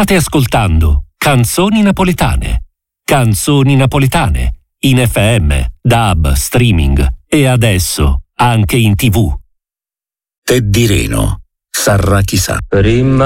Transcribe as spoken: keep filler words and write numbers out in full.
State ascoltando Canzoni Napoletane. Canzoni Napoletane in F M, D A B, streaming e adesso anche in tivù. Teddy Rino, Sarà chissà. Prima